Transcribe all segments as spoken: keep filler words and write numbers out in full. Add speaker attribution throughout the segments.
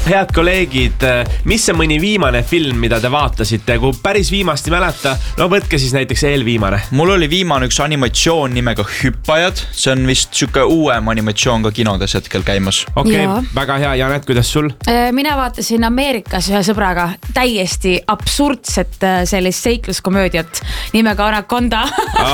Speaker 1: head kolleegid, mis on mõni viimane film, mida te vaatasite? Kui päris viimast ei mäleta, no võtke siis näiteks eelviimane.
Speaker 2: Mul oli viimane üks animatsioon nimega Hüppajad. See on vist süke uuem animatsioon ka kinodes hetkel käimas.
Speaker 1: Okei, okay, väga hea. Janet, kuidas sul?
Speaker 3: Mina vaatasin Ameerikas ühe sõbraga täiesti absurdset sellist seikluskomöödiat nimega Anaconda.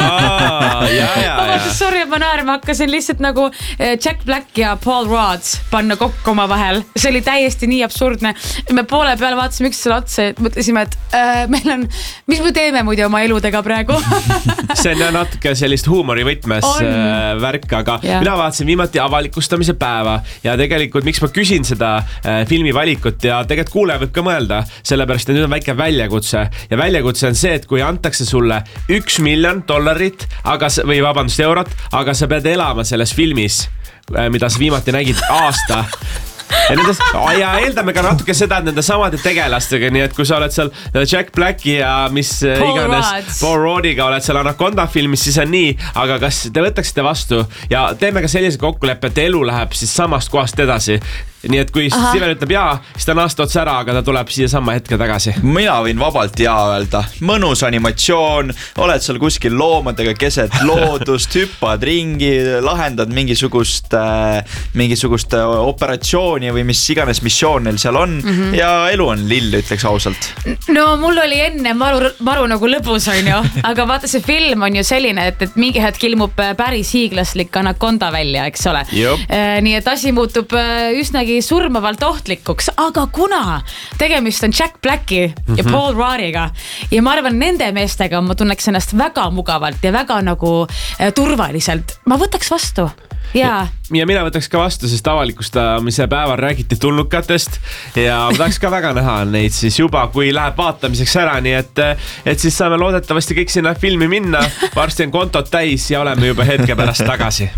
Speaker 1: Aa, ja, ja, ja.
Speaker 3: Sorry, ma naerma hakkasin lihtsalt nagu Jack Black ja Paul Rudd panna kokku oma vahel. See oli täiesti nii absurdne. Me poole peal vaatasime üks selle otsa ja mõtlesime, et äh, meil on, mis me teeme muidu oma eludega praegu?
Speaker 1: See on natuke sellist huumori võtmes äh, värk, aga yeah. Mina vaatasin viimati avalikustamise päeva ja tegelikult miks ma küsin seda äh, filmi valikut ja tegelikult kuulaja võib ka mõelda, sellepärast et nüüd on väike väljakutse ja väljakutse on see, et kui antakse sulle üks miljon dollarit aga, või vabandust eurot, aga sa pead elama selles filmis, äh, mida sa viimati nägid aasta ja, nendes, ja eeldame ka natuke seda, et nende samade tegelastega, nii et kui sa oled seal Jack Blacki ja mis
Speaker 3: Paul
Speaker 1: iganes
Speaker 3: Rudd.
Speaker 1: Paul Ruddiga oled seal Anaconda filmis, siis on nii, aga kas te võtaksite vastu ja teeme ka sellise kokkuleppe, et elu läheb siis samast kohast edasi. Nii et kui Aha. Steven ütleb jaa, siis ta on aasta otsa ära, aga ta tuleb siia sama hetke tagasi.
Speaker 2: Mina võin vabalt jaa öelda. Mõnus animatsioon, oled seal kuskil loomadega keset loodust, hüppad ringi, lahendad mingisugust, äh, mingisugust operatsiooni või mis iganes missioon neil seal on mm-hmm. ja elu on lill, ütleks ausalt.
Speaker 3: No mul oli enne maru, maru nagu lõbus on ju, aga vaata see film on ju selline, et, et mingi hetk ilmub päris hiiglaslik Anaconda välja, eks ole. Äh, nii et asi muutub üsnagi surmavalt ohtlikuks, aga kuna tegemist on Jack Blacki ja Paul Ruddiga ja ma arvan, nende meestega ma tunneks ennast väga mugavalt ja väga nagu äh, turvaliselt, ma võtaks vastu. Ja.
Speaker 1: ja mina võtaks ka vastu, sest avalikustamise päeval räägiti tulnukatest ja ma tahaks ka väga näha neid siis juba, kui läheb vaatamiseks ära, nii et, et siis saame loodetavasti kõik sinna filmi minna, varsti on kontot täis ja oleme juba hetke pärast tagasi.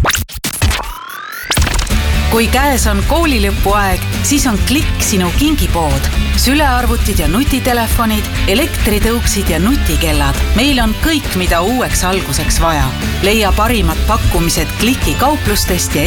Speaker 4: Kui käes on koolilõpuaeg, siis on Klikk sinu kingipood. Sülearvutid ja nutitelefonid, elektritõuksid ja nutikellad. Meil on kõik, mida uueks alguseks vaja. Leia parimad pakkumised Klikki kauplustest ja